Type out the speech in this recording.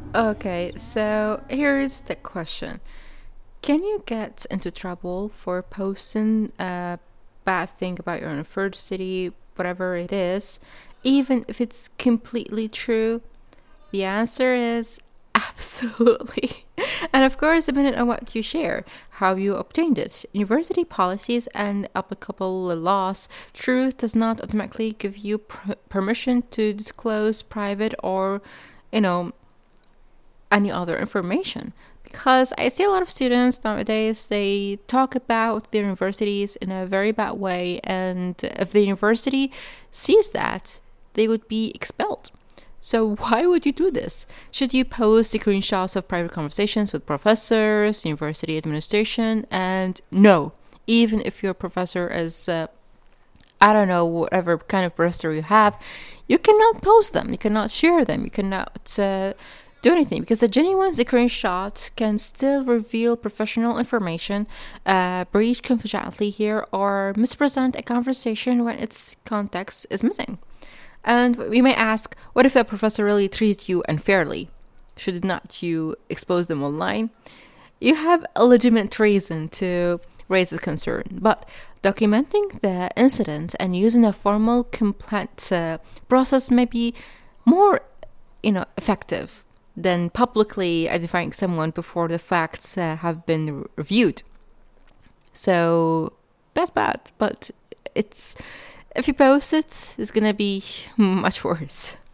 Okay, so here's the question. Can you get into trouble for posting a bad thing about your university, whatever it is, even if it's completely true? The answer is absolutely. And of course, depending on what you share, how you obtained it. University policies and applicable laws, truth does not automatically give you permission to disclose private or, you know, any other information. Because I see a lot of students nowadays, they talk about their universities in a very bad way, and if the university sees that, they would be expelled. So why would you do this? Should you post screenshots of private conversations with professors, university administration? And no, even if your professor is, I don't know, whatever kind of professor you have, you cannot post them, you cannot share them, you cannot do anything, because a genuine screenshot can still reveal professional information, breach confidentiality here, or misrepresent a conversation when its context is missing. And we may ask, what if a professor really treats you unfairly? Should not you expose them online? You have a legitimate reason to raise this concern, but documenting the incident and using a formal complaint process may be more, effective than publicly identifying someone before the facts have been reviewed. So that's bad, but it's if you post it, it's gonna be much worse.